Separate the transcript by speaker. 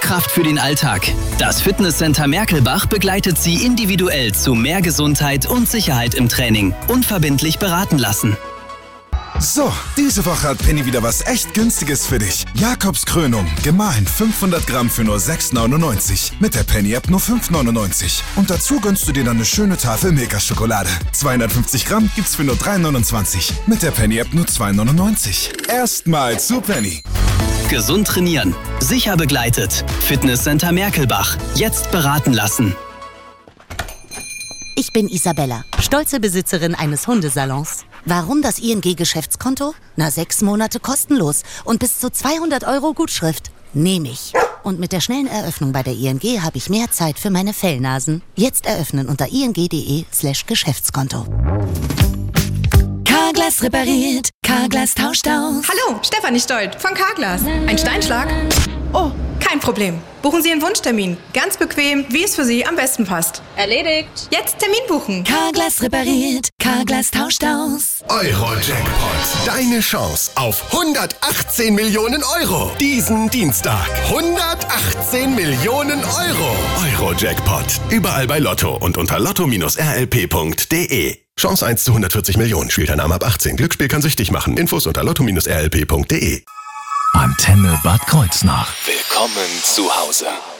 Speaker 1: Kraft für den Alltag. Das Fitnesscenter Merkelbach begleitet Sie individuell zu mehr Gesundheit und Sicherheit im Training. Unverbindlich beraten lassen.
Speaker 2: So, diese Woche hat Penny wieder was echt Günstiges für dich. Jakobs Krönung, gemahlen 500 Gramm für nur 6,99. Mit der Penny-App nur 5,99. Und dazu gönnst du dir dann eine schöne Tafel Milka-Schokolade. 250 Gramm gibt's für nur 3,29. Mit der Penny-App nur 2,99. Erstmal zu Penny.
Speaker 1: Gesund trainieren, sicher begleitet. Fitnesscenter Merkelbach. Jetzt beraten lassen.
Speaker 3: Ich bin Isabella, stolze Besitzerin eines Hundesalons. Warum das ING-Geschäftskonto? 6 Monate kostenlos und bis zu 200 € Gutschrift. Nehme ich. Und mit der schnellen Eröffnung bei der ING habe ich mehr Zeit für meine Fellnasen. Jetzt eröffnen unter ing.de/Geschäftskonto.
Speaker 4: Carglass repariert, Carglass tauscht aus.
Speaker 5: Hallo, Stefanie Stolt von Carglass. Ein Steinschlag? Oh, kein Problem. Buchen Sie Ihren Wunschtermin. Ganz bequem, wie es für Sie am besten passt.
Speaker 6: Erledigt.
Speaker 5: Jetzt Termin buchen.
Speaker 4: Carglass repariert, Carglass tauscht aus.
Speaker 7: Euro-Jackpot. Deine Chance auf 118 Millionen Euro. Diesen Dienstag. 118 Millionen Euro. Euro-Jackpot. Überall bei Lotto und unter lotto-rlp.de. Chance 1 zu 140 Millionen. Spielteilnahme ab 18. Glücksspiel kann süchtig machen. Infos unter lotto-rlp.de.
Speaker 8: Antenne Bad Kreuznach. Willkommen zu Hause.